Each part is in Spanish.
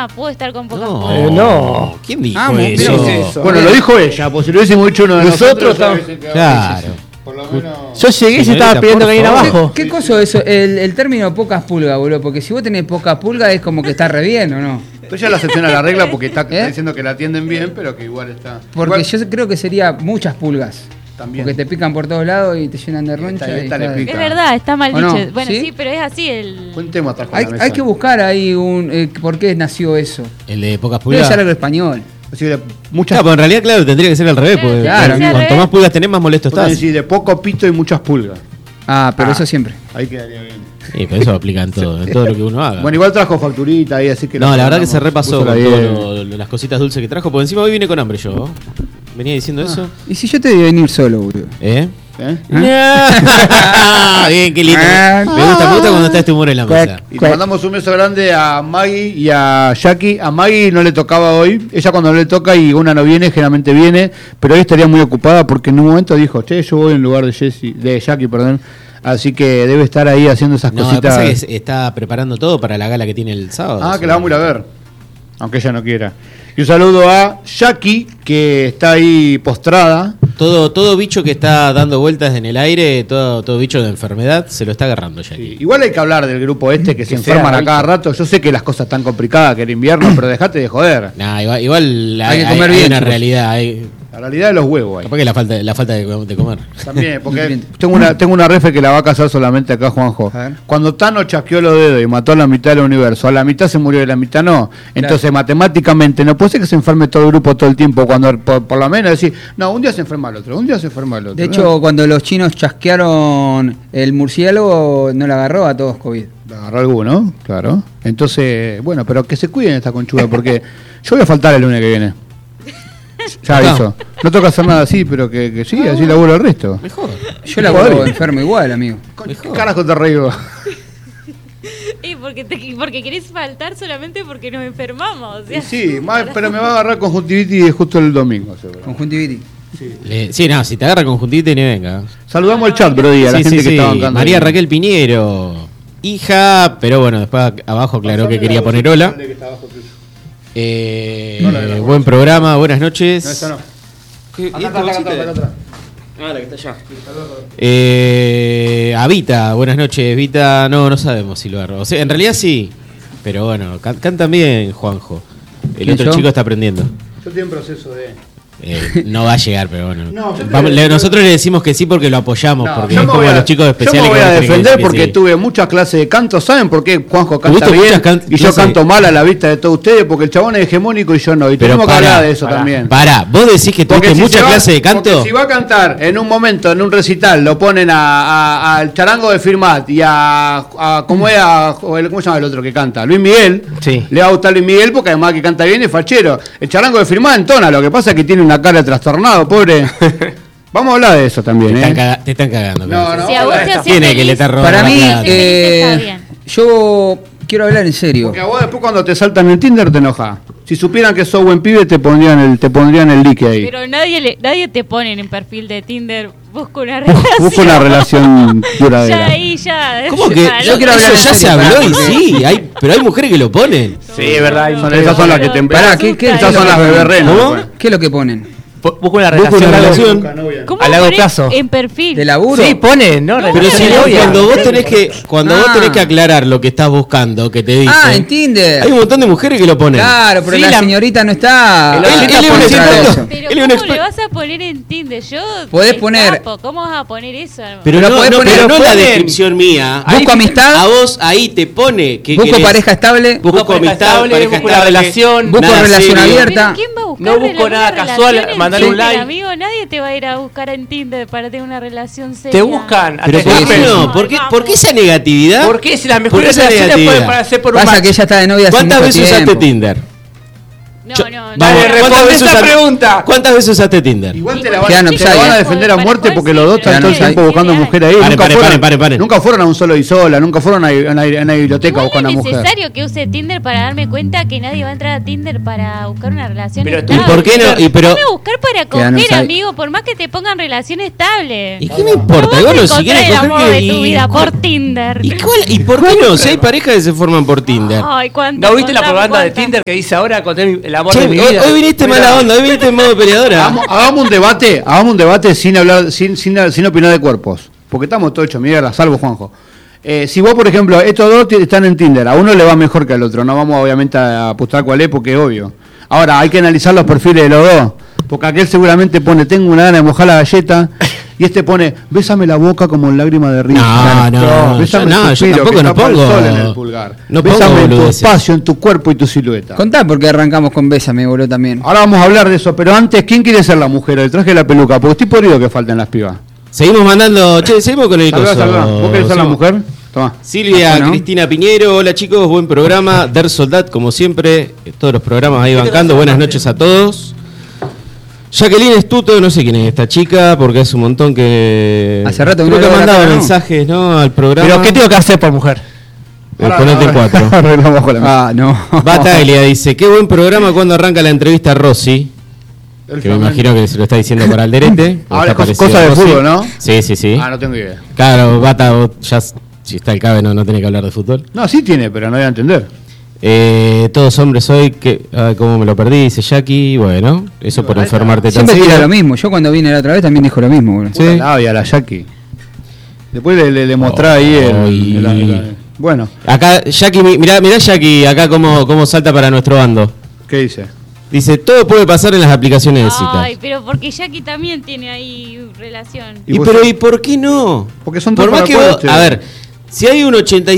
puedo estar con pocas pulgas. No. ¿Quién dijo eso? Bueno, lo dijo ella, pues si lo hubiésemos dicho uno de nosotros. Claro. Por lo menos... Yo llegué y se estaba pidiendo que viene abajo. ¿Qué cosa es eso? El término pocas pulgas, boludo. Porque si vos tenés pocas pulgas es como que está re bien, ¿o no? Pero ella la secciona la regla porque está diciendo que la atienden bien, pero que igual está... Porque yo creo que sería muchas pulgas. También. Porque te pican por todos lados y te llenan de roncha. Es verdad, está mal dicho. No? Bueno, ¿Sí? sí, pero es así el... Buen tema trajo a la mesa. Hay que buscar ahí un... ¿por qué nació eso? El de pocas Debe pulgas. ser algo español. Muchas... Pero en realidad, claro, tendría que ser al revés. Porque cuanto más pulgas tenés, más molesto estás. Sí, de poco pito y muchas pulgas. Ah, pero eso siempre. Ahí quedaría bien. Sí, pero eso aplica en todo lo que uno haga. Bueno, igual trajo facturita ahí, así que... No, la verdad que se repasó con todas las cositas dulces que trajo, porque encima hoy vine con hambre yo. Venía diciendo eso. ¿Y si yo te debo venir solo, boludo? Bien, qué lindo. Me gusta cuando está este humor en la mesa. Y te mandamos un beso grande a Maggie y a Jackie. A Maggie no le tocaba hoy. Ella cuando no le toca y una no viene, generalmente viene. Pero hoy estaría muy ocupada porque en un momento dijo, che, yo voy en lugar de Jackie, perdón. Así que debe estar ahí haciendo esas cositas. Lo que pasa es que está preparando todo para la gala que tiene el sábado. Ah, que la vamos a ir a ver. Aunque ella no quiera. Y un saludo a Jackie, que está ahí postrada. Todo bicho que está dando vueltas en el aire, todo bicho de enfermedad, se lo está agarrando Jackie. Sí. Igual hay que hablar del grupo que se enferman a cada rato. Yo sé que las cosas están complicadas, que el invierno, pero dejate de joder. Nah, igual hay que comer bien, hay una realidad. La realidad de los huevos. Capaz que la falta de comer. También, porque tengo una refe que la va a casar solamente acá, Juanjo. Cuando Thanos chasqueó los dedos y mató a la mitad del universo, a la mitad se murió y a la mitad no. Entonces, matemáticamente, no puede ser que se enferme todo el grupo todo el tiempo. Cuando por lo menos decir, no, un día se enferma el otro, un día se enferma el otro. De hecho, cuando los chinos chasquearon el murciélago, no le agarró a todos COVID. Le agarró alguno, claro. Entonces, bueno, pero que se cuiden esta conchuda, porque yo voy a faltar el lunes que viene. Ya aviso. No toca hacer nada así, pero que sí, así laburo el resto. Mejor. Yo laburo enfermo igual, amigo. ¿Qué carajo te reíbo? Y porque querés faltar solamente porque nos enfermamos. O sea, sí, pero me va a agarrar conjuntivitis justo el domingo, seguro. Conjuntivitis. Sí, no, si te agarra conjuntivitis ni venga. Saludamos al chat, Brody, a la gente que está bancando. María Raquel Piñero, hija, pero bueno, después abajo aclaró que quería poner hola. Buen programa, buenas noches. No, esa no. Acá atrás. Ah, la que está allá. A Vita, buenas noches. Vita, no sabemos si lo agarró. O sea, en realidad sí, pero bueno, cantan bien, Juanjo. El otro chico está aprendiendo. Yo estoy en proceso de... no va a llegar, pero bueno. No, nosotros le decimos que sí porque lo apoyamos, porque es como los chicos especiales. Yo me voy a defender porque sí. Tuve muchas clases de canto. ¿Saben por qué Juanjo canta bien? Y yo canto mal a la vista de todos ustedes, porque el chabón es hegemónico y yo no. Y tenemos que hablar de eso también. Vos decís que tuviste muchas clases de canto. Porque si va a cantar en un momento, en un recital, lo ponen al charango de Firmat y ¿cómo se llama el otro que canta? Luis Miguel. Sí. Le va a gustar Luis Miguel porque además que canta bien es fachero. El charango de Firmat entona, lo que pasa es que tiene una cara trastornado, pobre. Vamos a hablar de eso también. Te están cagando. No, si a vos te hace tiene que le está robando. Para mí, yo quiero hablar en serio. Porque a vos después cuando te saltan en Tinder te enoja. Si supieran que sos buen pibe te pondrían el like ahí. Pero nadie te pone en perfil de Tinder. Busco una relación. Busco una relación duradera. Ya. ¿Cómo que? Yo quiero hablar ya se habló y sí, pero hay mujeres que lo ponen. Sí, es verdad. Esas son las que te emperan. Esas son las beberrenas. ¿Qué es lo que ponen? Busco una relación ¿Cómo a largo plazo. En perfil. ¿De laburo? Sí, ponen, ¿no? Pero si no, cuando vos tenés que aclarar lo que estás buscando, que te dicen. Ah, en Tinder. Hay un montón de mujeres que lo ponen. Claro, pero la señorita no está. Él es un experto. Pero ¿cómo le vas a poner en Tinder? Podés poner. ¿Cómo vas a poner eso? Pero no la descripción mía. Busco amistad. A vos ahí te pone que busco pareja estable. Busco amistad, pareja busco una relación. Busco relación abierta. ¿Quién va a buscar no busco nada casual, mandale un like. Amigo, nadie te va a ir a buscar en Tinder para tener una relación seria. Te buscan. Pero ¿por qué esa negatividad? ¿Por qué si las mejores relaciones pueden ser por un Pasa que ella está de novia hace ¿Cuántas veces usaste Tinder? ¿Cuántas veces usaste Tinder? Igual te la van a defender a muerte porque los dos están todo el tiempo buscando mujer ahí. Nunca fueron a un solo y sola, nunca fueron a una biblioteca buscando a una mujer. Es necesario que use Tinder para darme cuenta que nadie va a entrar a Tinder para buscar una relación estable. ¿Y por qué no? Pero voy a buscar para coger, amigo, por más que te pongan relación estable. ¿Y qué me importa? No bueno, si quieres el amor de tu vida por Tinder. ¿Y por qué no? Si hay parejas que se forman por Tinder. Ay, ¿No viste la propaganda de Tinder que dice ahora con el amor de mi vida? Hoy viniste mala onda, hoy viniste en modo peleadora. Hagamos un debate sin hablar, sin opinar de cuerpos. Porque estamos todos hechos mierda, salvo Juanjo. Si vos, por ejemplo, estos dos están en Tinder, a uno le va mejor que al otro. No vamos obviamente a apostar cuál es porque es obvio. Ahora, hay que analizar los perfiles de los dos. Porque aquel seguramente pone, tengo una gana de mojar la galleta. Y este pone, bésame la boca como lágrima de risa. Yo tampoco no pongo. Sol en el pulgar. No bésame en tu espacio, en tu cuerpo y tu silueta. Contá porque arrancamos con bésame, boludo, también. Ahora vamos a hablar de eso, pero antes, ¿quién quiere ser la mujer? El traje de la peluca, porque estoy podrido que faltan las pibas. Seguimos mandando, seguimos con el coso. ¿Vos querés ser la mujer? Tomá. Silvia, Cristina Piñero, hola chicos, buen programa. Der Soldat, como siempre, todos los programas ahí bancando. Buenas noches a todos. Jacqueline Estuto, no sé quién es esta chica, porque hace un montón que... Hace rato creo que ha mandado mensajes, ¿no? Al programa. ¿Pero qué tengo que hacer por mujer? Ponete 4. No. Bataglia dice, qué buen programa cuando arranca la entrevista a Rossi. Que me imagino que se lo está diciendo para Alderete. Ahora es cosa de fútbol, ¿no? Sí. No tengo idea. Claro, Bata, vos ya si está el cabe no tiene que hablar de fútbol. No, sí tiene, pero no voy a entender. Todos hombres hoy, ¿cómo me lo perdí? Dice Jackie. Bueno, eso por enfermarte tan siempre tira lo mismo. Yo cuando vine la otra vez también dijo lo mismo. Bueno. Sí. La Jackie. Después le mostré ahí bueno. Acá, Jackie, mirá Jackie, acá cómo salta para nuestro bando. ¿Qué dice? Dice, todo puede pasar en las aplicaciones de citas. Ay, pero porque Jackie también tiene ahí relación. ¿Y por qué no? Porque son por más que vos, a ver, si hay un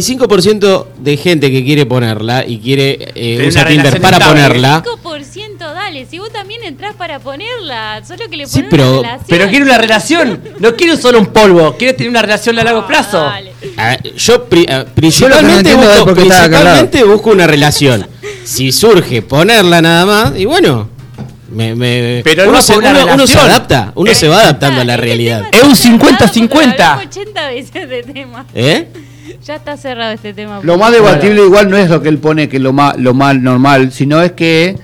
85% de gente que quiere ponerla y quiere usar Tinder para ponerla. 5% dale, si vos también entrás para ponerla, solo que le pones una relación. Pero quiero una relación, no quiero solo un polvo, quiero tener una relación a largo plazo. Dale. Yo principalmente busco una relación. Si surge ponerla nada más, y bueno, pero uno se adapta, uno se va adaptando a la realidad. Es un 50-50. 80 veces de tema. Ya está cerrado este tema. Lo más debatible igual no es lo que él pone que lo más normal, sino es que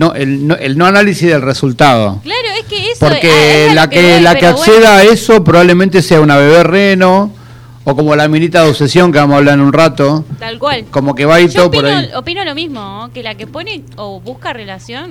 el no análisis del resultado. Claro, es que eso. Porque la que acceda a eso probablemente sea una bebé reno. O como la minita de obsesión que vamos a hablar en un rato. Tal cual. Como que va y todo por ahí. Opino lo mismo, que la que pone o busca relación,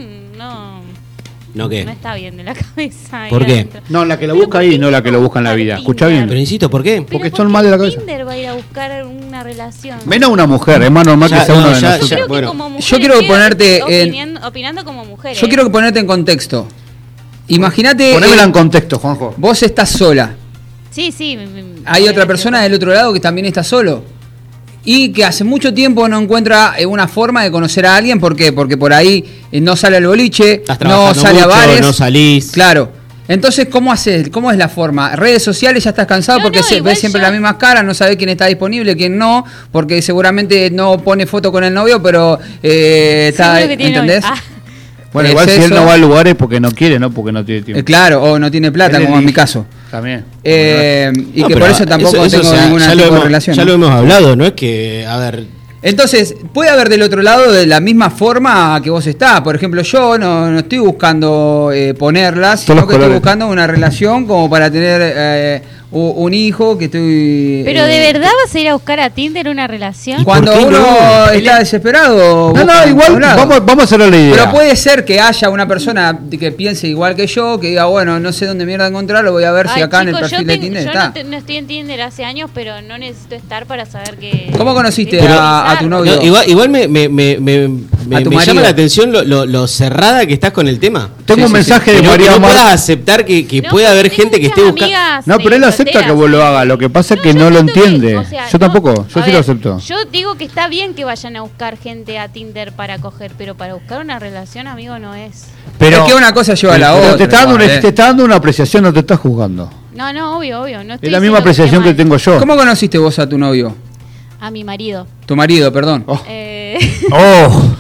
¿No qué? No está bien de la cabeza. ¿Por qué? Adentro. No, la que lo busca ahí, no la que lo busca en la vida. Escucha bien. Pero insisto, ¿por qué? Porque están mal de la cabeza. Tinder va a ir a buscar una relación. Menos una mujer, es más normal que sea uno de nosotros. Yo quiero ponerte opinando como mujer. Yo quiero ponerte en contexto. Imagínate. Ponémela en contexto, Juanjo. Vos estás sola. Sí. Hay otra persona del otro lado que también está solo. Y que hace mucho tiempo no encuentra una forma de conocer a alguien. ¿Por qué? Porque por ahí no sale al boliche, no sale a bares. No salís. Claro. Entonces, ¿cómo haces? ¿Cómo es la forma? Redes sociales, ya estás cansado porque ves siempre las mismas caras, no sabés quién está disponible, quién no, porque seguramente no pone foto con el novio, pero está, ¿entendés? Bueno, igual si él no va a lugares porque no quiere, no porque no tiene tiempo. Claro, o no tiene plata, como en mi caso. También. Y que por eso tampoco tengo ninguna tipo de relación. Ya lo hemos hablado, ¿no? Es que, a ver... Entonces, puede haber del otro lado de la misma forma que vos estás. Por ejemplo, yo no estoy buscando ponerlas, sino que estoy buscando una relación como para tener un hijo que estoy... ¿Pero de verdad vas a ir a buscar a Tinder una relación? Cuando uno está desesperado... No, igual vamos a hacerle la idea. Pero puede ser que haya una persona que piense igual que yo, que diga, bueno, no sé dónde mierda encontrarlo, voy a ver si acá en el perfil de Tinder está. Yo no estoy en Tinder hace años, pero no necesito estar para saber que... ¿Cómo conociste a tu novio? No, igual me llama la atención lo cerrada que estás con el tema. Tengo un mensaje de María Omar. No puedas aceptar que pueda haber gente que esté buscando... No, pero él acepta que vos lo hagas, lo que pasa es que no lo entiende. Yo tampoco, yo sí lo acepto. Yo digo que está bien que vayan a buscar gente a Tinder para coger, pero para buscar una relación, amigo, no es. Pero es que una cosa lleva a la otra. Te está dando una apreciación, no te estás juzgando. No, obvio. No estoy es la misma apreciación que tengo yo. ¿Cómo conociste vos a tu novio? A mi marido. Tu marido, perdón.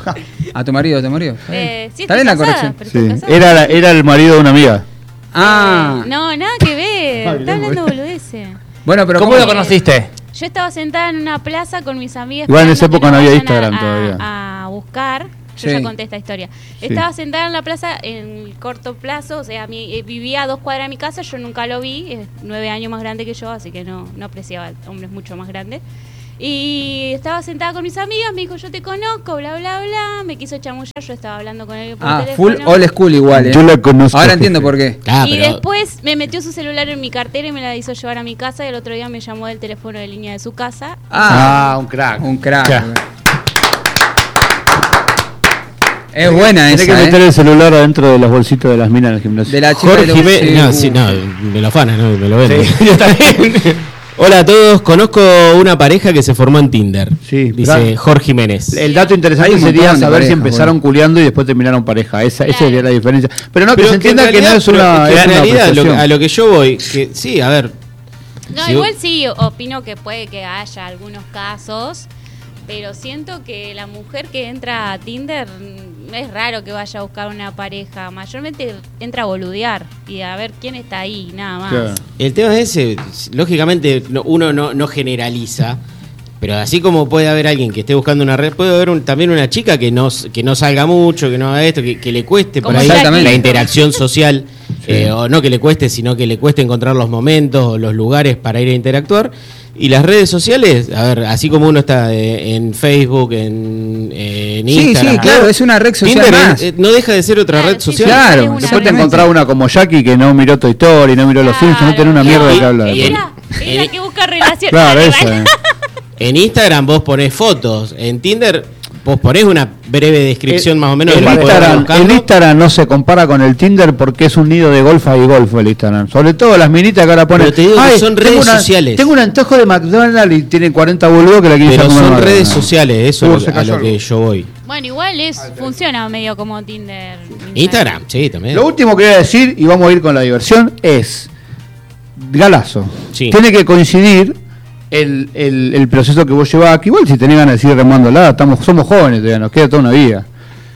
¿A tu marido? Sí, ¿Está bien la corrección? Sí. Era el marido de una amiga. No, nada que ver. Está hablando boludeces. Bueno, pero ¿Cómo lo conociste? Yo estaba sentada en una plaza con mis amigas. Igual en esa época no había vayan Instagram todavía. A buscar. Yo ya conté esta historia. Sí. Estaba sentada en la plaza en corto plazo, o sea, vivía a 2 cuadras de mi casa, yo nunca lo vi, es 9 años más grande que yo, así que no apreciaba hombres mucho más grandes. Y estaba sentada con mis amigas, me dijo, yo te conozco, bla, bla, bla, me quiso chamullar, yo estaba hablando con él por teléfono. Full old school igual, Yo la conozco. Ahora entiendo por qué. Y después me metió su celular en mi cartera y me la hizo llevar a mi casa, y el otro día me llamó del teléfono de línea de su casa. Un crack. Un crack. Ya. Es buena esa, Tiene que meter el celular adentro de los bolsitos de las minas en el gimnasio. De la chica Jorge de Jiménez. No, me lo afanan, ¿no? Me lo venden. Sí, está bien. Hola a todos, conozco una pareja que se formó en Tinder. Sí, dice Jorge Jiménez. El dato interesante sería saber si empezaron culiando y después terminaron pareja. Esa sería la diferencia. Pero que se entienda que no es una. En realidad, a lo que yo voy, que sí, a ver. No, igual sí, opino que puede que haya algunos casos, pero siento que la mujer que entra a Tinder es raro que vaya a buscar una pareja. Mayormente entra a boludear y a ver quién está ahí, nada más. Claro. El tema es ese, lógicamente uno no generaliza, pero así como puede haber alguien que esté buscando una red, puede haber también una chica que no salga mucho, que no haga esto, que le cueste por ahí la interacción social, o no que le cueste, sino que le cueste encontrar los momentos o los lugares para ir a interactuar. Y las redes sociales, a ver, así como uno está en Facebook, en Instagram. Sí, claro, es una red social Tinder más. no deja de ser otra red social. Claro, después te encontrás una como Jackie que no miró Toy Story, no miró Los Simpsons, no tenés una mierda de que hablar. Es la que busca relación. Claro, esa. En Instagram vos ponés fotos, en Tinder vos ponés una breve descripción más o menos. El Instagram no se compara con el Tinder porque es un nido de golf y golf el Instagram. Sobre todo las minitas que ahora ponen. Pero te digo que son redes sociales. Tengo un antojo de McDonald's y tienen 40 boludos que la quieren Pero son comer. redes sociales, eso es a lo que yo voy. Bueno, igual funciona medio como Tinder. Instagram, sí, también. Lo último que voy a decir, y vamos a ir con la diversión, es galazo. Sí. Tiene que coincidir el proceso que vos llevás, que igual si tenés ganas de seguir remándola, somos jóvenes todavía, nos queda toda una vida.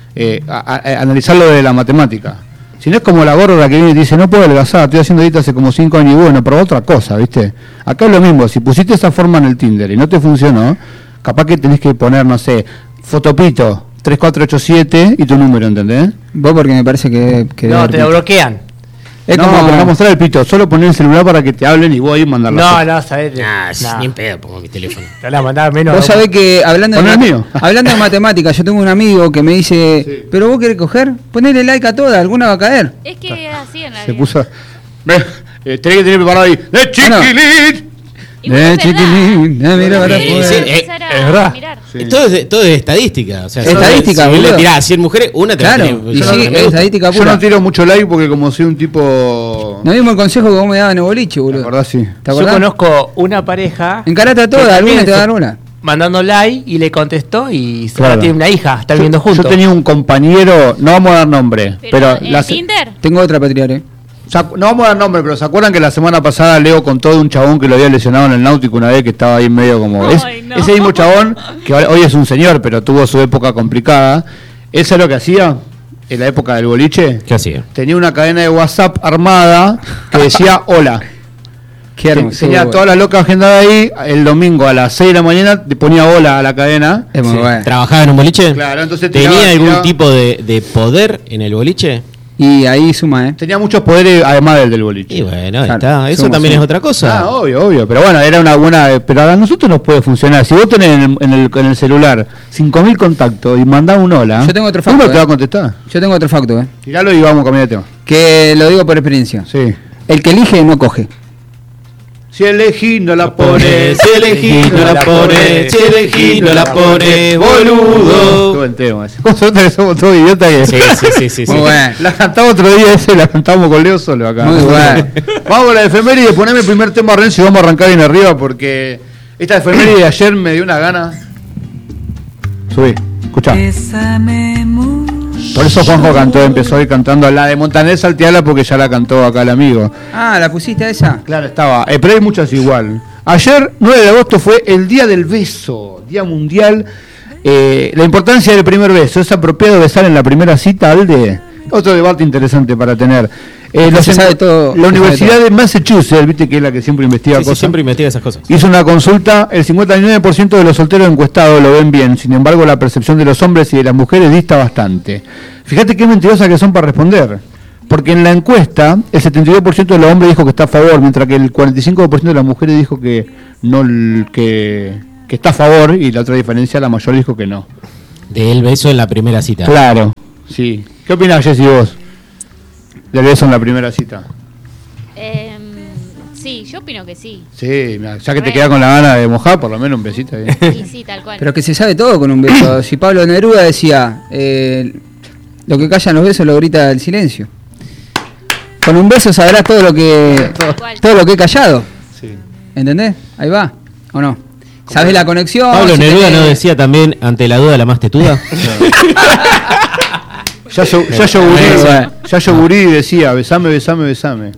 Analizarlo de la matemática. Si no es como la gorda que viene y dice, no puedo adelgazar, estoy haciendo dieta hace como 5 años y bueno, pero otra cosa, ¿viste? Acá es lo mismo, si pusiste esa forma en el Tinder y no te funcionó, capaz que tenés que poner, no sé, fotopito 3487 y tu número, ¿entendés? Vos porque me parece que no, te lo bloquean. Es como para no mostrar el pito, solo poner el celular para que te hablen y vos ahí mandarlo. No, sabés. Ni en pedo pongo mi teléfono. Te la mandaba menos. Vos sabés que hablando de matemáticas, yo tengo un amigo que me dice, pero vos querés coger, ponele like a todas, alguna va a caer. Es que así en realidad. Se puso. Tenés que tener preparado ahí. ¡De chiquilín! De chiquilín, mira para es verdad. Sí. Todo es estadística. O sea, estadística, si le tirás a 100 mujeres, una te claro, va a tener. y sí, es estadística Yo pura. no tiro mucho like porque como soy un tipo... No vimos el consejo que vos me dabas en el boliche, boludo. La verdad sí. ¿Te acordás? Yo conozco una pareja. Encarate a todas, alguna te va a dar una. Mandando like y le contestó y Claro. tiene una hija, están viviendo juntos. Yo tenía un compañero, no vamos a dar nombre, pero ¿en Tinder? Tengo otra patriarca. no vamos a dar nombre, pero ¿se acuerdan que la semana pasada Leo contó de un chabón que lo había lesionado en el Náutico una vez que estaba ahí medio como... Ay, no. Ese mismo chabón, que hoy es un señor, pero tuvo su época complicada, ¿él sabe lo que hacía en la época del boliche? ¿Qué hacía? Tenía una cadena de WhatsApp armada que decía hola. Qué hermoso. Tenía todas las locas agendadas ahí, el domingo a las 6 de la mañana le ponía hola a la cadena. Es muy bueno. ¿Trabajaba en un boliche? Claro, entonces ¿Tenía algún tipo de poder en el boliche? Y ahí suma, Tenía muchos poderes además del boliche. Y bueno, Claro, está. Eso somos, también somos. es otra cosa. Ah, obvio. Pero bueno, era una buena. Pero a nosotros nos puede funcionar. Si vos tenés en el celular 5.000 contactos y mandás un hola, Yo tengo otro facto, uno te va a contestar. Yo tengo otro facto, Tiralo y vamos a cambiar de tema. que lo digo por experiencia. Sí. El que elige no coge. Si elegí no la pones, Si elegí no la pones, si elegí no la pones, Qué boludo. buen tema ese. Nosotros que somos todos idiotas que... Sí. Muy bueno. La cantamos otro día ese, la cantamos con Leo solo acá. Muy bueno. Vamos a la efeméride, poneme el primer tema Renzo y vamos a arrancar bien arriba porque esta efeméride de ayer me dio una gana. Subí, escuchá. Por eso Juanjo empezó a ir cantando la de Montaner Salteala porque ya la cantó acá el amigo. Ah, ¿la pusiste a esa? Claro, estaba. Pero hay muchas igual. Ayer, 9 de agosto, fue el Día del Beso, Día Mundial La importancia del primer beso. ¿Es apropiado besar en la primera cita, Alde? Otro debate interesante para tener. La Universidad de Massachusetts, viste que es la que siempre investiga cosas. Siempre investiga esas cosas. Hizo una consulta, el 59% de los solteros encuestados lo ven bien, sin embargo la percepción de los hombres y de las mujeres dista bastante. Fíjate qué mentirosas que son para responder, porque en la encuesta el 72% de los hombres dijo que está a favor, mientras que el 45% de las mujeres dijo que no, que está a favor, y la otra diferencia, la mayor dijo que no. Del beso en la primera cita. Claro, sí. ¿Qué opinás, Jessy, vos? Del beso en la primera cita. Sí, yo opino que sí. Sí, ya que te queda con la gana de mojar, por lo menos un besito ahí. Sí, sí, tal cual. Pero que se sabe todo con un beso. Si Pablo Neruda decía, lo que callan los besos lo grita el silencio. Con un beso sabrás todo lo que he callado. Sí. ¿Entendés? Ahí va, ¿o no? ¿Sabés la conexión? Pablo Neruda no decía también, ante la duda la más tetuda. Yayo Gurí decía, besame. Besame.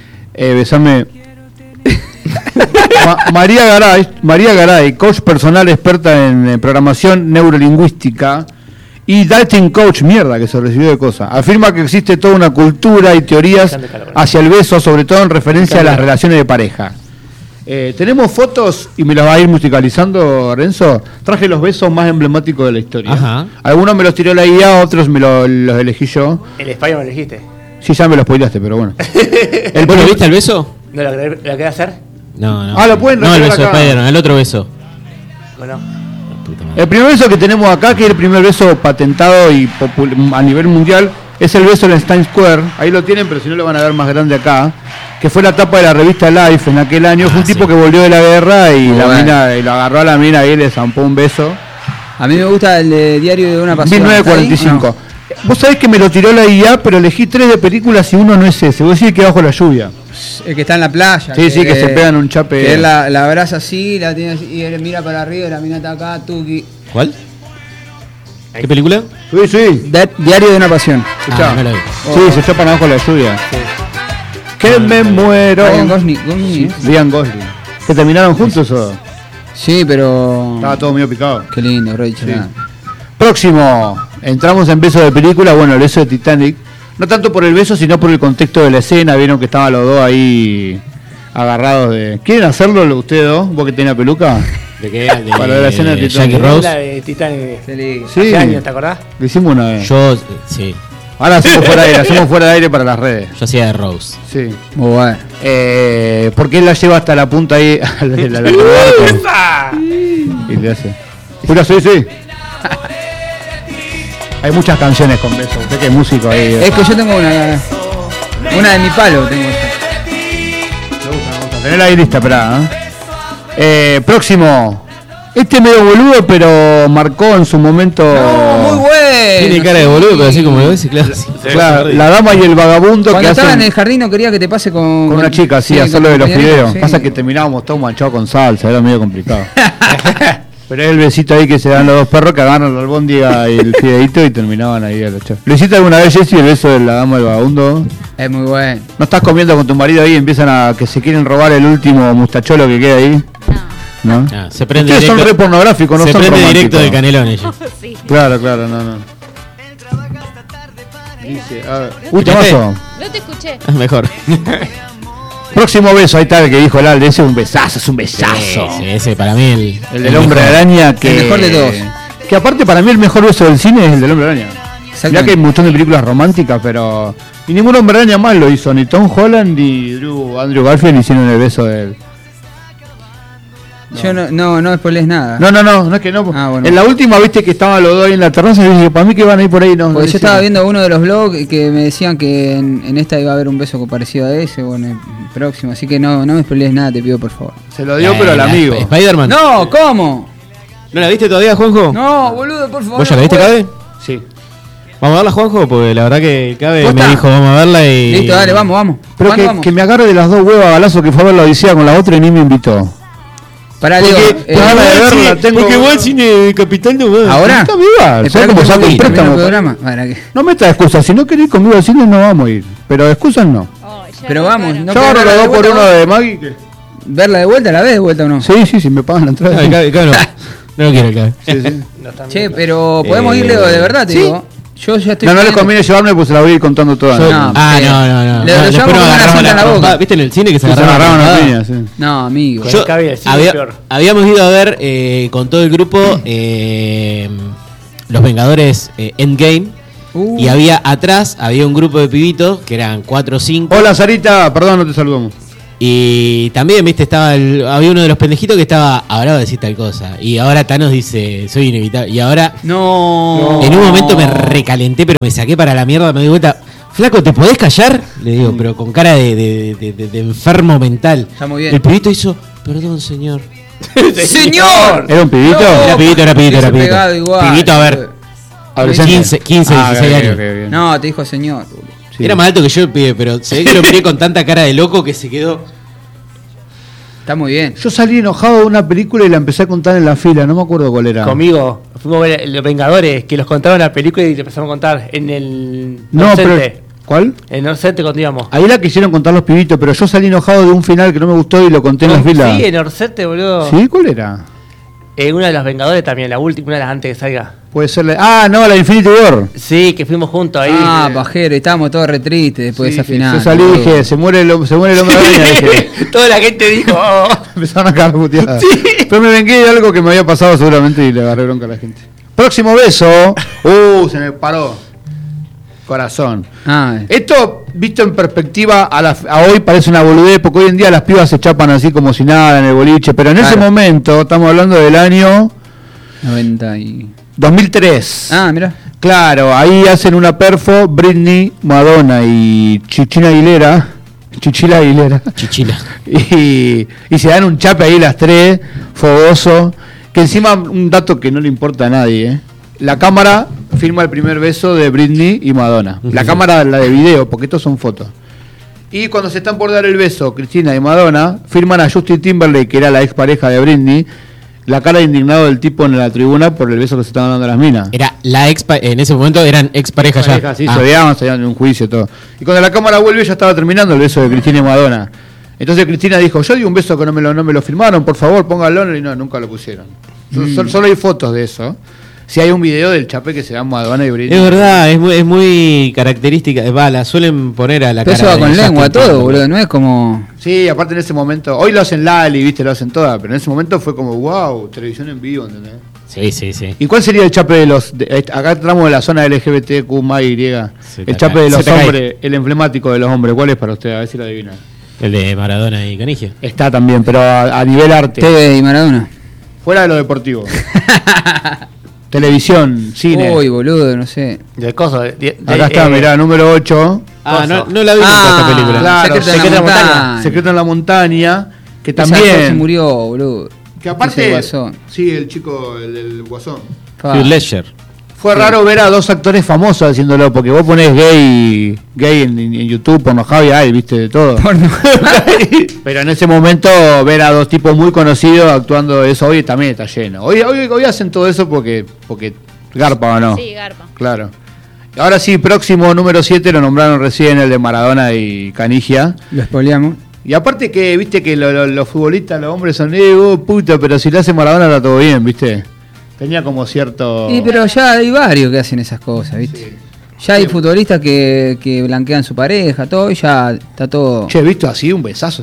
María Garay, coach personal experta en programación neurolingüística y dating coach, mierda, que se recibió de cosas. Afirma que existe toda una cultura y teorías hacia el beso, sobre todo en referencia a las relaciones de pareja. Tenemos fotos y me las va a ir musicalizando, Renzo. Traje los besos más emblemáticos de la historia. Ajá. Algunos me los tiró la IA, otros los elegí yo. ¿El España me lo elegiste? Sí, ya me los spoileaste, pero bueno. ¿Vos lo viste el beso? ¿No la querés hacer? No. Ah, lo pueden no, el beso de acá. Spider-Man, el otro beso. Bueno. El primer beso que tenemos acá, que es el primer beso patentado y a nivel mundial, es el beso en el Times Square. Ahí lo tienen, pero si no lo van a ver más grande acá. Que fue la tapa de la revista Life en aquel año. Fue un tipo que volvió de la guerra y y lo agarró a la mina y le zampó un beso. A mí me gusta el de Diario de una Pasión. 1945. No. Vos sabés que me lo tiró la IA, pero elegí 3 de películas y uno no es ese. Vos decís que bajo la lluvia. El que está en la playa. Sí, que se pegan un chape. Que él la abraza así, la tiene así, y él mira para arriba y la mina está acá, tuki. ¿Cuál? ¿Qué película? Sí. Diario de una Pasión. No la vi. Sí, se chapan abajo la lluvia. Sí. Que me muero. Ryan Gosling. ¿Que terminaron juntos o? Sí, pero... Estaba todo medio picado. Qué lindo, Rachel. Sí. Próximo. Entramos en beso de película. Bueno, el beso de Titanic. No tanto por el beso, sino por el contexto de la escena. Vieron que estaban los dos ahí agarrados de... ¿Quieren hacerlo ustedes dos? ¿Vos que tenés peluca? ¿De qué? Para la escena de Jackie Rose. La de Titanic. Sí. Hace años, ¿te acordás? Lo hicimos una vez. Yo, sí. Ahora hacemos fuera de aire para las redes. Yo hacía de Rose. Sí. Muy bueno. Porque él la lleva hasta la punta ahí. Y le hace. Pura, sí. Hay muchas canciones con beso. Usted que es músico ahí. Es que yo tengo una de mi palo. Tengo esta. Me gusta. Tenela ahí lista, esperá. Próximo. Este medio boludo, pero marcó en su momento. No, muy bueno. Tiene cara de boludo, pero así como lo ves, claro. Claro, la dama y el vagabundo. Cuando que estaba hacen en el jardín no quería que te pase con una chica, sí, hacerlo de los fideos. Sí. Pasa que terminábamos todos manchados con salsa, era medio complicado. Pero es el besito ahí que se dan los dos perros que agarran la albóndiga y el fideito y terminaban ahí a la chava. ¿Lo hiciste alguna vez, Jessy, el beso de la dama y el vagabundo? Es muy bueno. ¿No estás comiendo con tu marido ahí y empiezan a que se quieren robar el último mustacholo que queda ahí? ¿No? Se prende ustedes directo, son re pornográficos, no se son prende románticos. directo del canelón ellos. Sí. Claro, no. Dice, a ver. Uy, Tomaso. No te escuché. Mejor. Próximo beso, ahí está el que dijo el Alde, ese es un besazo, Sí, ese para mí el del hombre araña, que el mejor de todos. Que aparte para mí el mejor beso del cine es el del hombre araña. Ya que hay un montón de películas románticas, pero y ningún hombre araña más lo hizo, ni Tom Holland ni Andrew Garfield hicieron el beso de él. Yo no spoilees nada. No es que no. Bueno. En la última, viste que estaban los dos ahí en la terraza y dije, para mí que van a ir por ahí. Porque yo estaba viendo uno de los blogs que me decían que en esta iba a haber un beso parecido a ese o en el próximo, así que no me spoilees nada, te pido por favor. Se lo dio pero al amigo. Spider-Man. No, ¿cómo? ¿No la viste todavía, Juanjo? No, boludo, por favor. ¿Vos ya la viste, Cabe? Sí. Vamos a verla, Juanjo, porque la verdad que el Cabe ¿Posta? me dijo vamos a verla y... Listo, dale, vamos. Pero ¿Cuándo que me agarre de las dos huevas a balazo que fue a ver la Odisea con la otra y ni me invitó. Pará, Diego. Porque igual cine de Capital no va. ¿Ahora? Está viva. ¿Sabes cómo saco el préstamo? No metas excusas. Si no querés conmigo al cine no vamos a ir. Pero excusas no. Pero vamos. Yo ahora lo doy por uno de Maggie. ¿Verla de vuelta? ¿La ves de vuelta o no? Sí, me pagan la entrada. No. No lo quiero, claro. Sí, sí. Che, pero podemos ir, Leo, de verdad, te digo. Yo ya estoy. No les conviene llevarme, pues se la voy a ir contando toda. No, No. Lo Después llevamos con una cinta en la boca. ¿Viste en el cine que se Se agarraron agarraron a las piñas? piñas, sí. No, amigo. Yo peor. habíamos ido a ver con todo el grupo Los Vengadores Endgame. Y había atrás, había un grupo de pibitos que eran 4 o 5. Hola, Sarita, perdón, no te saludamos. Y también, viste, había uno de los pendejitos que estaba, ahora va a decir tal cosa. Y ahora Thanos dice, soy inevitable. Y ahora, No. en un momento me recalenté, pero me saqué para la mierda, me di vuelta. Flaco, ¿te podés callar? Le digo, pero con cara de enfermo mental. Está muy bien. El pibito hizo, perdón, señor. ¡Señor! ¿Era un pibito? Era pibito. Hubiese pegado igual. Pibito, a ver, Adolescente. 15, 16 años. ok. No, te dijo señor. Sí. Era más alto que yo el pibe, pero se ve que lo miré con tanta cara de loco que se quedó. Está muy bien. Yo salí enojado de una película y la empecé a contar en la fila, no me acuerdo cuál era. Conmigo, fuimos a ver Los Vengadores, que los contaron la película y te empezamos a contar en el No, pero. Norcente. ¿Cuál? En Norcente contábamos. Ahí la quisieron contar los pibitos, pero yo salí enojado de un final que no me gustó y lo conté en la fila. Sí, en Norcente, boludo. ¿Sí? ¿Cuál era? Una de los Vengadores también, la última, una de las antes que salga. Puede ser la. Ah, no, la Infinity War. Sí, que fuimos juntos ahí. Ah, pajero, estábamos todos re tristes después Sí, de esa sí, final. yo salí y dije, se muere el hombre araña. Dije. Toda la gente dijo, oh. Empezaron a cagar puteadas. Pero me vengué de algo que me había pasado seguramente y le agarré bronca a la gente. Próximo beso. Se me paró. Corazón. Ah, Esto, visto en perspectiva, a hoy parece una boludez, porque hoy en día las pibas se chapan así como si nada en el boliche, pero en ese Claro. momento, estamos hablando del año 90 y... 2003. Ah, mira. Claro, ahí hacen una perfo Britney, Madonna y Chichila Aguilera. Chichila. Y se dan un chape ahí las tres, fogoso. Que encima, un dato que no le importa a nadie, la cámara firma el primer beso de Britney y Madonna. La cámara, la de video, porque estos son fotos. Y cuando se están por dar el beso, Cristina y Madonna firman a Justin Timberlake, que era la expareja de Britney, la cara de indignado del tipo en la tribuna por el beso que se estaban dando las minas. Era la en ese momento eran expareja ya. Sí, se odiaban, se en un juicio, todo. Y cuando la cámara vuelve ya estaba terminando el beso de Cristina y Madonna. Entonces Cristina dijo, yo di un beso que no me lo firmaron, por favor, pónganlo, y no, nunca lo pusieron. Solo hay fotos de eso. Si hay un video del chape que se llama Madonna y Britney. Es verdad, es muy característica. La suelen poner a la Pero cara. eso va con de lengua, Justin todo, Timberlake. boludo. No es como... Sí, aparte en ese momento, hoy lo hacen Lali, viste, lo hacen todas, pero en ese momento fue como, wow, televisión en vivo, ¿entendés? Sí. ¿Y cuál sería el chape de los... acá entramos de la zona LGBTQ+, el chape de los hombres, el emblemático de los hombres, ¿cuál es para usted? A ver si lo adivina. El de Maradona y Canigia. Está también, pero a nivel arte. TV y Maradona. Fuera de lo deportivo. Televisión, cine. Uy, boludo, no sé. Del coso. Acá está, mirá, número 8. No la vi nunca esta película. Claro, Secreto en la montaña. Secreto en la montaña, que Ese actor se también... murió, boludo. Que Ese aparte... Guasón. Sí, el chico, el del Guasón. Pa. Hugh Ledger. Fue raro ver a dos actores famosos haciéndolo, porque vos ponés gay en YouTube, porno Javi, hay, viste, de todo. Pero en ese momento ver a dos tipos muy conocidos actuando eso hoy también está lleno. Hoy hacen todo eso porque garpa o no. Sí, garpa. Claro. Ahora sí, próximo número 7 lo nombraron recién, el de Maradona y Canigia. Lo spoileamos. Y aparte que, viste, que los futbolistas, los hombres son, puta, pero si le hace Maradona está todo bien, viste. Tenía como cierto... Sí, pero ya hay varios que hacen esas cosas, ¿viste? Sí. Ya hay futbolistas que blanquean su pareja, todo, y ya está todo... Che, ¿visto así? Un besazo.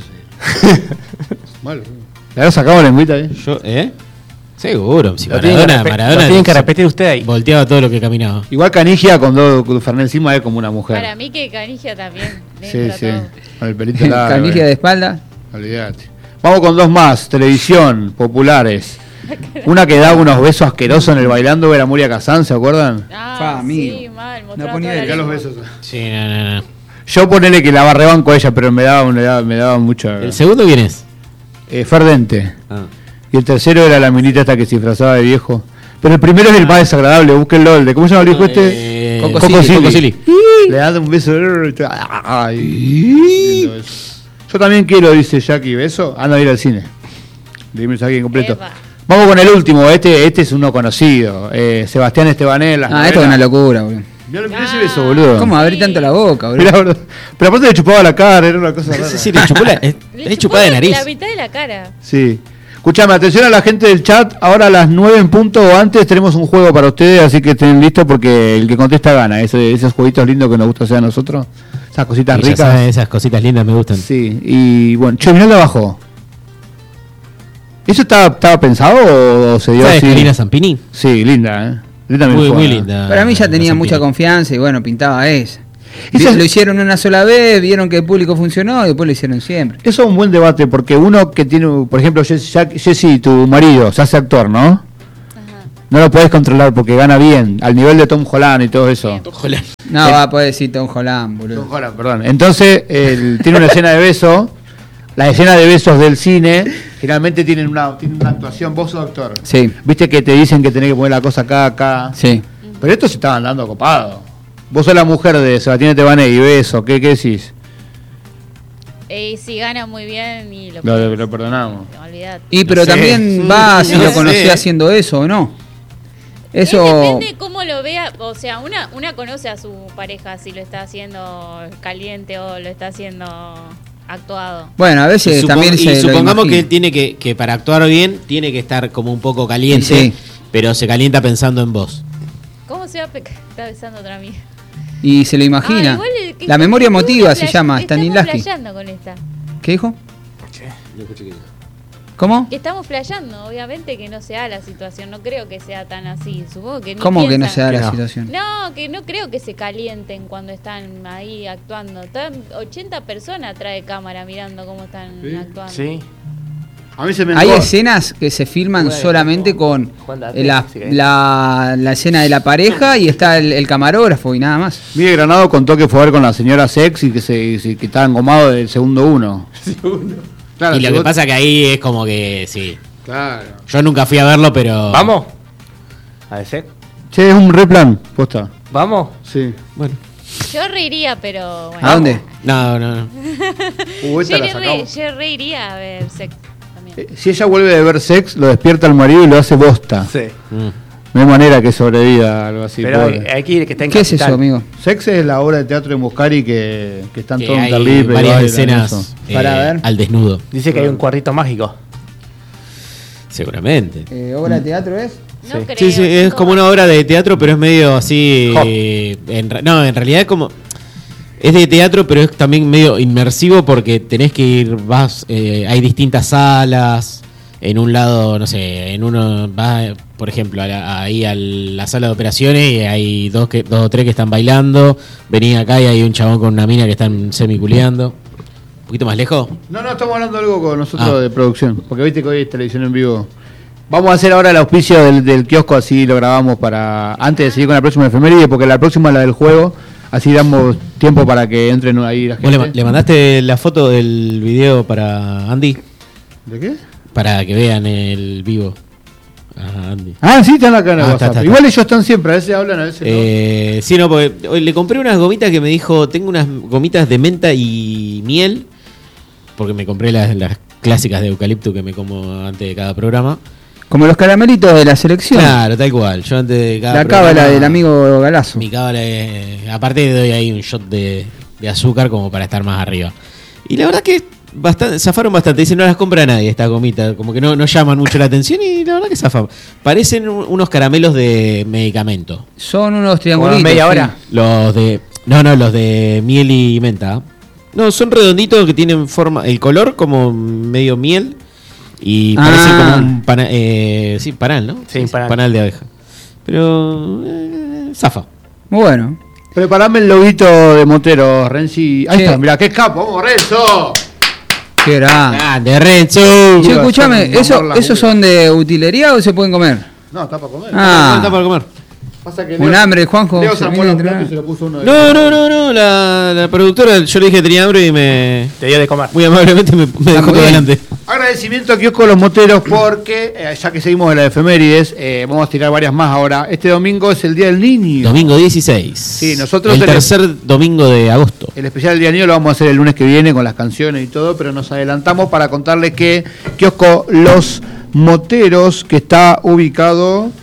Malo. ¿Le había sacado la lengüita ahí? Yo, Seguro. Si Lo tienen Maradona que repetir usted ahí. volteaba todo lo que caminaba. Igual Canigia con dos Fernet encima es como una mujer. Para mí que Canigia también. Sí, dentro sí. todo. Con el pelito largo. Canigia de espalda. Olvídate. Vamos con dos más. Televisión, populares. Una que da unos besos asquerosos en el bailando era Muria Kazan, ¿se acuerdan? Fa, Ah, amigo. sí, mal. No mostraba ponía toda la acá los lengua. besos. Sí, no. Yo ponele que la barrebanco a ella, pero me daba mucho. ¿El segundo quién es? Ferdente. Ah. Y el tercero era la minita esta que se disfrazaba de viejo. Pero el primero es el más desagradable, búsquenlo, el de ¿cómo se llama el viejo este? Coco Silly. Le da un beso. Ay, lindo eso. Yo también quiero, dice Jackie, beso. Anda a ir al cine. Dime a alguien completo. Epa. Vamos con el último, este es uno conocido. Sebastián Estebanel. Esto es una locura, boludo. Mirá ese beso, boludo. ¿Cómo abrir tanto la boca, boludo? Mirá, boludo. Pero aparte le chupaba la cara, era una cosa rara. Sí, le chupó la, Le es chupó chupada de nariz. La mitad de la cara. Sí. Escuchame, atención a la gente del chat. Ahora a las 9 en punto o antes tenemos un juego para ustedes, así que estén listos porque el que contesta gana. Esos jueguitos lindos que nos gusta hacer a nosotros. Esas cositas Y ya ricas. saben, esas cositas lindas me gustan. Sí, y bueno, che, mirá de abajo. ¿Eso estaba pensado o se dio ¿Sabes así? Karina Zampini? Sí, linda, Linda Muy Milfona. linda. Para mí ya la tenía Zampini. mucha confianza y bueno, pintaba esa. Esa- Lo hicieron una sola vez, vieron que el público funcionó y después lo hicieron siempre. Eso es un buen debate porque uno que tiene, por ejemplo, Jessy, tu marido, se hace actor, ¿no? Ajá. No lo podés controlar porque gana bien, al nivel de Tom Holland y todo eso. Ojalá. No, va a poder decir Tom Holland, boludo. Tom Holland, perdón. Entonces, él tiene una escena de beso. Las escenas de besos del cine generalmente tienen una actuación. Vos sos actor. Sí, Viste que te dicen que tenés que poner la cosa acá. sí. Pero estos se estaban dando copado. Vos sos la mujer de Sebastián Tebané y beso. ¿Qué decís? Si gana muy bien y lo perdonamos. No, olvidate. Y pero No sé. también va si No lo sé. conocía haciendo eso o no. Eso. Depende cómo lo vea, o sea, una conoce a su pareja si lo está haciendo caliente o lo está haciendo actuado. Bueno, a veces también se lo supongamos que imagina. él tiene que para actuar bien, tiene que estar como un poco caliente, Sí. pero se calienta pensando en vos. ¿Cómo se va está besando otra amiga? Y se lo imagina. Igual que La memoria estamos emotiva se play- llama Estamos Stanislavski. flasheando con esta. ¿Qué dijo? ¿Cómo? Que estamos flasheando, obviamente que no sea la situación, no creo que sea tan así, supongo que ni ¿Cómo que no piensan. se da Que la no. situación? No, que no creo que se calienten cuando están ahí actuando. Están 80 personas atrás de cámara mirando cómo están actuando. Sí. A mí se me Hay antoja- escenas que se filman Bueno, solamente con Juan de la, Atlético, sí. la escena de la pareja y está el camarógrafo y nada más. Miguel Granado contó que fue a ver con la señora Sex y que que estaba engomado del segundo uno. Claro, Y lo si que vos- pasa que ahí es como que sí. Claro. Yo nunca fui a verlo, pero ¿Vamos? ¿A ese? Che, es un replan, posta. ¿Vamos? Sí. bueno. Yo reiría, pero bueno. ¿A dónde? No. Esta la Yo sacamos. reiría a ver sex también. Si ella vuelve de ver Sex, lo despierta al marido y lo hace bosta. Sí. Mm. No hay manera que sobreviva algo así. Pero pobre. hay que ir que está en ¿Qué es Capital. eso, amigo? Sex es la obra de teatro de Muscari que están Que todos en hay Carlibre. varias bailan, escenas eso. Para ver. al desnudo, Dice que hay un cuarrito mágico. seguramente. ¿Obra de teatro es? No Sí. creo. Sí, es chicos. como una obra de teatro, pero es medio así. Hop. No, en realidad es como. Es de teatro, pero es también medio inmersivo porque tenés que ir, hay distintas salas. En un lado, no sé, en uno vas, por ejemplo, ahí a la sala de operaciones y hay dos o tres que están bailando. Venís acá y hay un chabón con una mina que están semiculeando. ¿Un poquito más lejos? No, estamos hablando de algo con nosotros Ah. de producción. Porque viste que hoy es televisión en vivo. Vamos a hacer ahora el auspicio del kiosco, así lo grabamos para antes de seguir con la próxima efeméride, porque la próxima es la del juego. Así damos tiempo para que entren ahí la ¿Vos gente. le mandaste la foto del video para Andy? ¿De qué? Para que vean el vivo. Ajá, Andy. Ah, sí, están acá en el Ah, WhatsApp. está. Igual ellos están siempre, a veces hablan, a veces Sí, no, porque hoy le compré unas gomitas que me dijo, tengo unas gomitas de menta y miel, porque me compré las clásicas de eucalipto que me como antes de cada programa. Como los caramelitos de la selección. Claro, tal cual. Yo antes de cada La programa, cábala del amigo Galazo. Mi cábala es, aparte le doy ahí un shot de azúcar como para estar más arriba. Y la verdad que zafaron bastante. Dicen, no las compra nadie estas gomitas. Como que no llaman mucho la atención y la verdad que zafan. Parecen unos caramelos de medicamento. Son unos Como triangulitos. media sí. hora. Los de... No, los de miel y menta. No, son redonditos que tienen forma... El color como medio miel. Y parece como un panal, sí, panal, ¿no? Sí, panal. Panal de abeja. Pero... zafa. Muy bueno. Preparame el loguito de Montero, Renzi. Ahí Sí. está, mirá, qué capo, vamos, Renzo. Qué grande. ¡Grande, Renzo! Che, Iba a escuchame, hacer un mamar la ¿esos uva. son de utilería o se pueden comer? No, está para comer. Ah. Está para comer. Pasa que Un hambre, Juanjo. Leo se sacó viene a los entrenar. platos y se lo puso uno de No, la productora, yo le dije que tenía hambre y me... Te dio de comer. Muy amablemente me dejó muy todo bien. adelante. Agradecimiento a Kiosco Los Moteros porque, ya que seguimos en la efemérides, vamos a tirar varias más ahora. Este domingo es el Día del Niño. Domingo 16. Sí, nosotros El tenemos- tercer domingo de agosto. El especial del Día del Niño lo vamos a hacer el lunes que viene con las canciones y todo, pero nos adelantamos para contarles que Kiosco Los Moteros, que está ubicado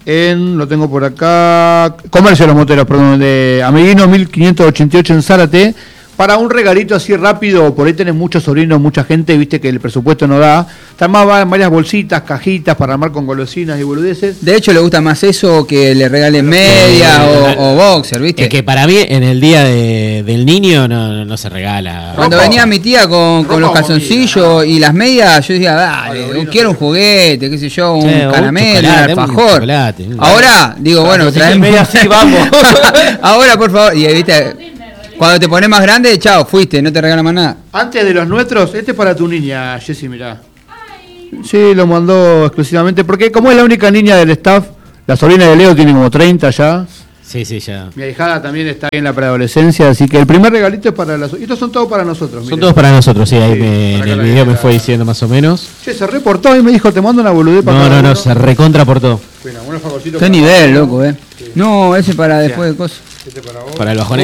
lo tengo por acá, Comercio de los Moteros, perdón, de Ameguino 1588 en Zárate, Para un regalito así rápido, por ahí tenés muchos sobrinos, mucha gente, viste que el presupuesto no da. Están más varias bolsitas, cajitas para armar con golosinas y boludeces. De hecho, le gusta más eso que le regalen media o boxer, ¿viste? Es que para mí, en el día del niño, no se regala. Cuando venía mi tía con los calzoncillos y las medias, yo decía, dale, quiero un juguete, qué sé yo, un caramelo, un alfajor. Ahora, digo, bueno, traeme medias, sí, vamos. Ahora, por favor, y viste... Cuando te pones más grande, chao, fuiste, no te regalan más nada. Antes de los nuestros, este es para tu niña, Jessy, mirá. Sí, lo mandó exclusivamente, porque como es la única niña del staff, la sobrina de Leo tiene como 30 ya. Sí, ya. Mi ahijada también está en la preadolescencia, así que el primer regalito es para las... Estos son todos para nosotros. Son todos para nosotros, sí, ahí en el video me fue diciendo más o menos. Che, se reportó y me dijo, te mando una boludez para... No, se recontra portó. Qué nivel, loco, No, ese para después de cosas. Este para vos. Para el bajonation.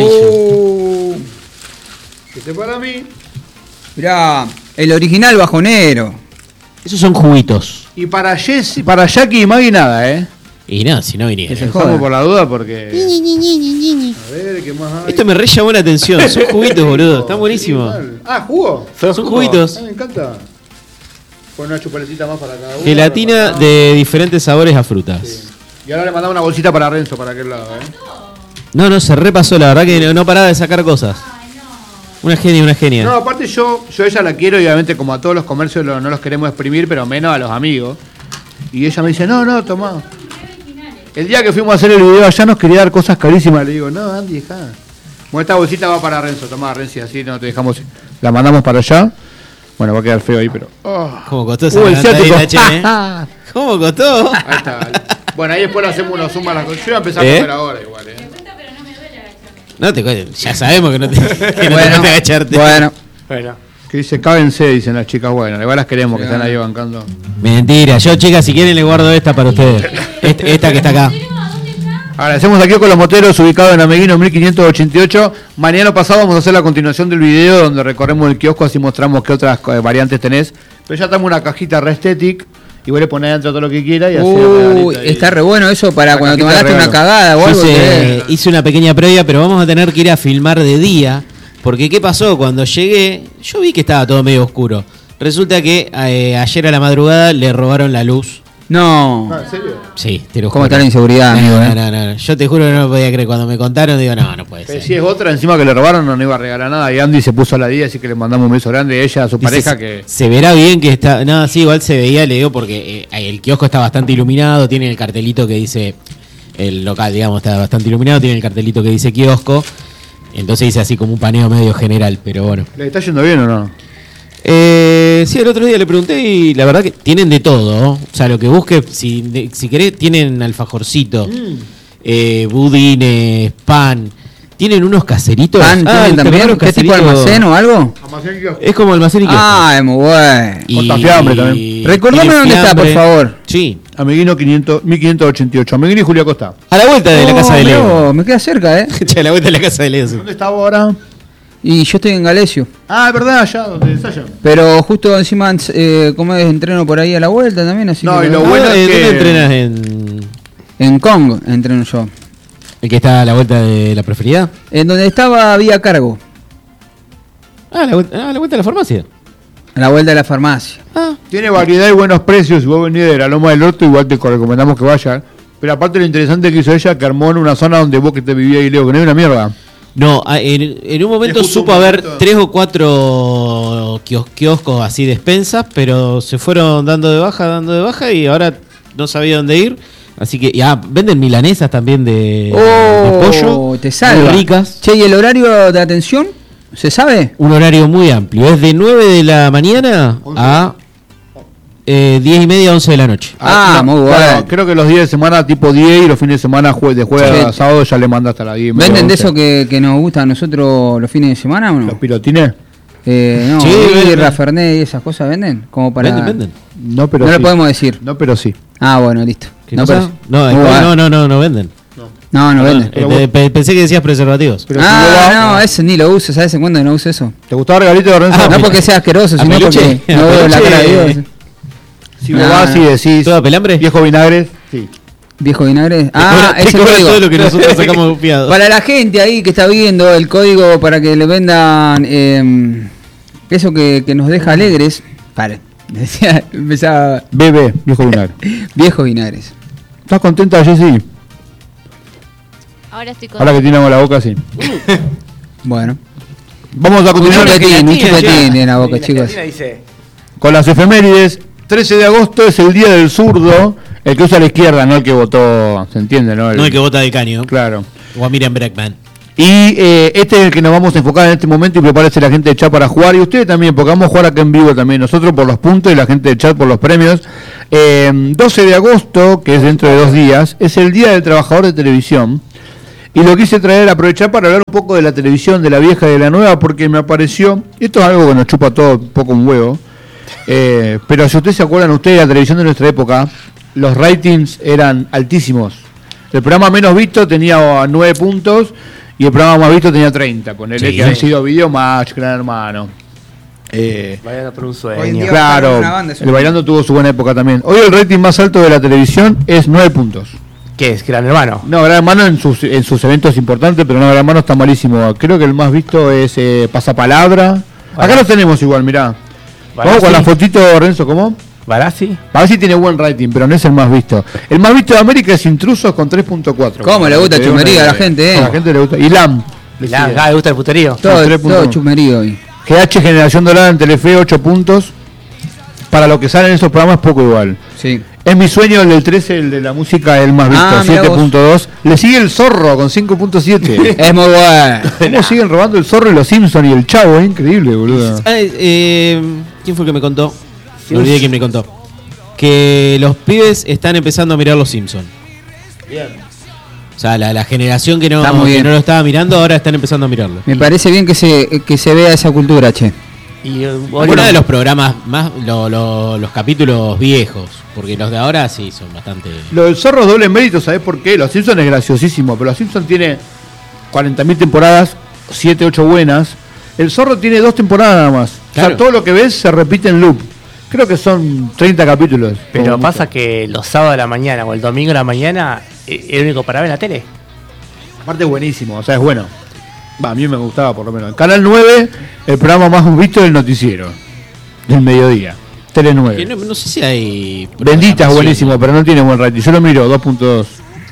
Este para mí. Mirá, el original bajonero. Esos son juguitos. Y para Jessy, para Jackie y Maggie nada, Y no, si no viniera. Estamos por la duda porque... A ver, ¿qué más hay? Esto me re llamó la atención. Son juguitos, boludo. Están buenísimos. ¿jugo? Son juguitos. Me encanta. Pon una chupalecita más para cada uno. Gelatina de diferentes sabores a frutas. Sí. Y ahora le mandamos una bolsita para Renzo, para aquel lado, No, se repasó, la verdad que no paraba de sacar cosas. Una genia. No, aparte yo ella la quiero y obviamente como a todos los comercios no los queremos exprimir, pero menos a los amigos. Y ella me dice, no, tomá. El día que fuimos a hacer el video allá nos quería dar cosas carísimas. Le digo, no, Andy, dejá. Bueno, esta bolsita va para Renzo, tomá, Renzi, así no te dejamos. La mandamos para allá. Bueno, va a quedar feo ahí, pero... ¿Cómo costó esa el ciático. ¿Cómo costó? Ahí está. Bueno, ahí después le hacemos unos zoom a las cosas. Yo voy a empezar a comer ahora igual, No te ya sabemos que no te agacharte. Bueno. Que dice, cábense, dicen las chicas. Bueno, igual las queremos, que están ahí bancando. Mentira, yo chicas, si quieren le guardo esta para ustedes. Esta que está acá. Agradecemos aquí con los moteros, ubicados en Ameguino 1588. Mañana pasado vamos a hacer la continuación del video donde recorremos el kiosco, así mostramos qué otras variantes tenés. Pero ya tenemos una cajita re estética y vos le ponés adentro todo lo que quieras y así. Está re bueno eso para cuando te mandaste una cagada o algo. Hice una pequeña previa, pero vamos a tener que ir a filmar de día. Porque ¿qué pasó? Cuando llegué, yo vi que estaba todo medio oscuro. Resulta que ayer a la madrugada le robaron la luz. No. ¿En serio? Sí, te lo juro. ¿Cómo está la inseguridad, amigo? No. Yo te juro que no lo podía creer. Cuando me contaron, digo, no puede ser. Si es otra, encima que le robaron, no iba a regalar nada. Y Andy se puso a la día, así que le mandamos un beso grande a ella, a su pareja. Se verá bien que está. No, sí, igual se veía, le digo, porque el kiosco está bastante iluminado. Tiene el cartelito que dice. El local, digamos, está bastante iluminado. Tiene el cartelito que dice kiosco. Entonces hice así como un paneo medio general, pero bueno. ¿Le está yendo bien o no? Sí, el otro día le pregunté y la verdad que tienen de todo. O sea, lo que busque, si querés, tienen alfajorcito, budines, pan. Tienen unos caseritos. ¿Pan tienen también? ¿Qué tipo de almacén o algo? Es como almacén y kiosco. Es muy bueno. Con fiambre también. Recordame dónde está, por favor. Sí. Ameguino 1588. Ameguino y Julia Costa. A la vuelta de la casa de Leo. Me queda cerca, A la vuelta de la casa de Leo. ¿Dónde está ahora? Y yo estoy en Galesio. Es verdad, allá donde ensaya. Pero justo encima, como es, entreno por ahí a la vuelta también, así no, que... y lo bueno es que... ¿Dónde entrenas? En Kong entreno yo. ¿El que está a la vuelta de la preferida? En donde estaba Vía Cargo. A la vuelta de la farmacia. A la vuelta de la farmacia. Tiene variedad y buenos precios. Si vos venís de la Loma del Orto, igual te recomendamos que vayas. Pero aparte lo interesante que hizo ella, que armó en una zona donde vos que te vivías ahí, Leo, que no hay una mierda. No, en un momento supo haber 3 o 4 kioscos así despensas, pero se fueron dando de baja y ahora no sabía dónde ir. Así que ya venden milanesas también de pollo. Te salva. Muy ricas. Che, ¿y el horario de atención? ¿Se sabe? Un horario muy amplio. Es de 9 de la mañana a 10:30 a 11 de la noche. Muy bueno. Claro, creo que los días de semana tipo 10 y los fines de semana de jueves a sábado ya le manda hasta las 10. ¿Venden de eso que nos gusta a nosotros los fines de semana o no? ¿Los pirotines? No, sí, birra, fernet y esas cosas venden. Como para... Venden. No, pero no sí. lo podemos decir. No, pero sí. Bueno, listo. No, pero... no venden. No venden. Pensé que decías preservativos. Pero no, ese ni lo uso. ¿Sabes en cuándo no uso eso? ¿Te gustaba el regalito de Renzo? No porque sea asqueroso, sino porque no veo la cara de Dios. Si vos vas y decís... ¿Todo pelambre? Viejo vinagre, sí. Viejo Vinagre. Te Es el cobra código. todo lo que nosotros sacamos fiado. Para la gente ahí que está viendo el código para que le vendan eso que nos deja alegres. Pare. Empezaba. Bebé, Viejo Vinagre. Viejos Vinagres. ¿Estás contenta, Jessy? Ahora estoy con... Ahora que tiene agua en la boca, sí. Bueno. Vamos a Un continuar chupetín en la boca, chicos. Latina dice, con las efemérides. 13 de agosto es el día del zurdo, el que usa la izquierda, no el que votó, ¿se entiende? No No el que vota de Caño. Claro. O a Miriam Breckman. Y este es el que nos vamos a enfocar en este momento y prepárese la gente de chat para jugar. Y ustedes también, porque vamos a jugar acá en vivo también. Nosotros por los puntos y la gente de chat por los premios. 12 de agosto, que es dentro de 2 días, es el Día del Trabajador de Televisión. Y lo quise traer, aprovechar para hablar un poco de la televisión, de la vieja y de la nueva, porque me apareció, esto es algo que nos chupa todo un poco un huevo, pero si ustedes se acuerdan, ustedes de la televisión de nuestra época, los ratings eran altísimos. El programa menos visto tenía 9 puntos y el programa más visto tenía 30. Ponele que han sido Videomatch, Gran Hermano. Bailando por un Hoy en sueño. día- Claro, una banda, el Bailando tuvo su buena época también. Hoy el rating más alto de la televisión es 9 puntos. ¿Qué es? Gran Hermano. No, Gran Hermano en sus eventos importantes, pero no, Gran Hermano está malísimo. Creo que el más visto es Pasapalabra. Acá lo tenemos igual, mirá. Vamos con la fotito, Renzo, ¿cómo? Barassi. Barassi tiene buen rating, pero no es el más visto. El más visto de América es Intrusos con 3.4. ¿Cómo le gusta Te digo chumería a la una- gente, A la gente le gusta. Y LAM. le sigue. Le gusta el puterío. Todo 3.1. chumerío hoy. GH Generación Dorada en Telefe, 8 puntos. Para lo que salen esos programas, poco igual. Sí. Es mi sueño el del 13, el de la música, el más visto, mirá 7.2. Le sigue el Zorro con 5.7. Es muy bueno. ¿Cómo siguen robando el Zorro y los Simpsons y el Chavo? Es increíble, boludo. ¿Quién fue que me contó? Me olvidé quién me contó. Que los pibes están empezando a mirar los Simpsons. Bien. O sea, la generación que no lo estaba mirando, ahora están empezando a mirarlo. Me parece bien que se vea esa cultura, che. Y Uno de los programas más, los capítulos viejos, porque los de ahora sí son bastante... Lo del Zorro es doble mérito, ¿sabés por qué? Los Simpsons es graciosísimo, pero los Simpsons tiene 40.000 temporadas, 7, 8 buenas. El Zorro tiene 2 temporadas nada más. Claro. O sea, todo lo que ves se repite en loop. Creo que son 30 capítulos. Pero como pasa mucho. que los sábados de la mañana o el domingo de la mañana es el único para ver en la tele. Aparte es buenísimo, o sea, es bueno. Va, a mí me gustaba por lo menos. Canal 9, el programa más visto del noticiero. Del mediodía. Tele 9. Que no sé si hay... Bendita es programación. buenísimo, pero no tiene buen rating. Yo lo miro, 2.2.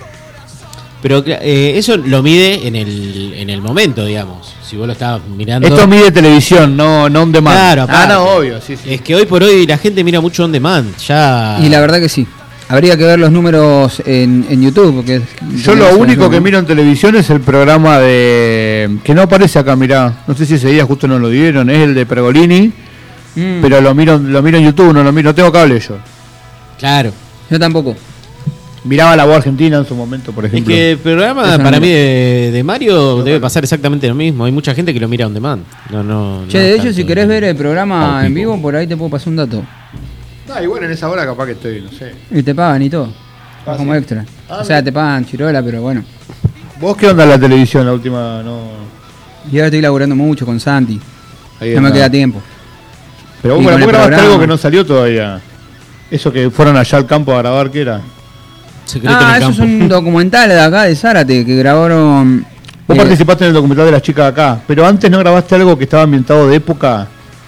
Pero eso lo mide en el momento, digamos. Si vos lo estabas mirando... Esto mide televisión, no on demand. Claro, aparte. no, obvio, sí, sí. Es que hoy por hoy la gente mira mucho on demand. Ya... Y la verdad que sí. Habría que ver los números en YouTube. Porque Yo lo único que miro en televisión es el programa de... que no aparece acá, mirá. No sé si ese día justo no lo dieron. Es el de Pergolini. Pero lo miro en YouTube, no tengo cable yo. Claro. Yo tampoco. Miraba La Voz Argentina en su momento, por Es ejemplo. que el programa Esa para no. mí de Mario debe pasar exactamente lo mismo. Hay mucha gente que lo mira on demand. Che, de hecho, si querés ver el programa en vivo, por ahí te puedo pasar un dato. Igual en esa hora capaz que estoy, no sé. Y te pagan y todo. Ah, Como ¿sí? extra. O sea, te pagan chirola, pero bueno. ¿Vos qué onda en la televisión la última? No. Y ahora estoy laburando mucho con Santi. Ahí No me está. queda tiempo. Pero Y vos con el grabaste programa. algo que no salió todavía. Eso que fueron allá al campo a grabar, ¿qué era? Secreto en el Eso es campo. un documental de acá, de Zárate, que grabaron... Vos participaste en el documental de las chicas de acá, pero antes no grabaste algo que estaba ambientado de época,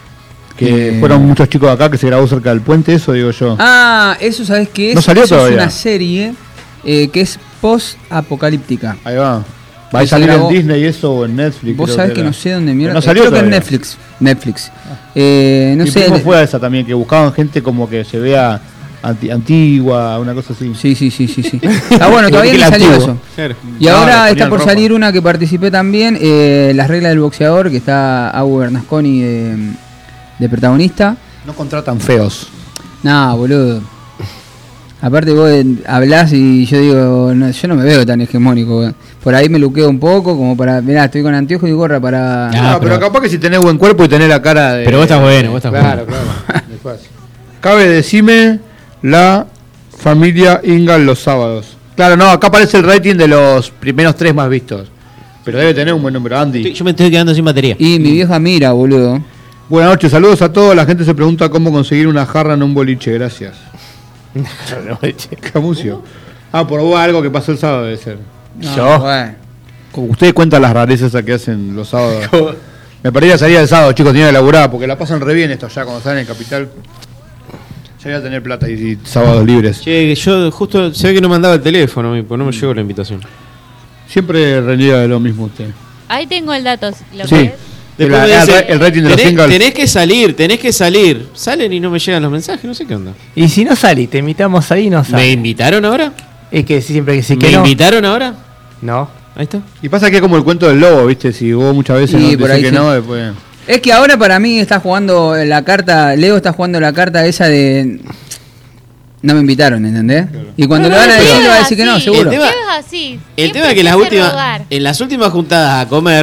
que fueron muchos chicos de acá que se grabó cerca del puente, eso digo yo. Eso ¿sabés qué es? No salió Eso todavía. es una serie que es post-apocalíptica. Ahí va. Va a Se salir grabó- en Disney eso o en Netflix. Vos creo sabés que era. no sé dónde mierda. No salió Creo que en todavía. Netflix. No Mi sé. primo fue a esa también, que buscaban gente como que se vea antigua, una cosa así. Sí. Ah, bueno, todavía Que no la salió antiguo. eso. Claro. Y No, le ahora ponían está por ropa. salir una que participé también, Las reglas del boxeador, que está Agu Bernasconi de protagonista. No contratan feos. No, boludo. Aparte vos hablás y yo digo, no, yo no me veo tan hegemónico. Por ahí me luqueo un poco, como para, mirá, estoy con anteojos y gorra para... Ah, pero capaz que si tenés buen cuerpo y tenés la cara de... Pero vos estás bueno, vos estás claro, Claro, es fácil. Cabe decime la familia Ingal los sábados. Claro, no, acá aparece el rating de los primeros 3 más vistos. Pero debe tener un buen número, Andy. Yo me estoy quedando sin batería. Y mi vieja mira, boludo. Buenas noches, saludos a todos. La gente se pregunta cómo conseguir una jarra en un boliche, gracias. Camucio. Probó algo que pasó el sábado, debe ser. No, Yo. bueno. Como ustedes cuentan las rarezas que hacen los sábados. Me parecía salir el sábado, chicos, tenía que laburar, porque la pasan re bien esto ya cuando salen en Capital. Ya voy a tener plata y sábados libres. Che, yo justo se ve que no mandaba el teléfono, porque no me llegó la invitación. Siempre reniega de lo mismo usted. Ahí tengo el dato. Lo Sí. que es. Después me El dice, rating de los singles. tenés que salir. Salen y no me llegan los mensajes, no sé qué onda. Y si no salís, te invitamos ahí y no ¿Me salís. invitaron ahora? Es que siempre que sí que ¿Me no. invitaron ahora? No. Ahí está. Y pasa que es como el cuento del lobo, ¿viste? Si vos muchas veces Sí, no por te ahí que sí. no, después... Es que ahora para mí está jugando la carta, Leo está jugando la carta esa de... No me invitaron, ¿entendés? Y cuando le van a decir, le va a decir que no, seguro. El tema- Es así. El Siempre tema es que se hace rogar. en las últimas juntadas a comer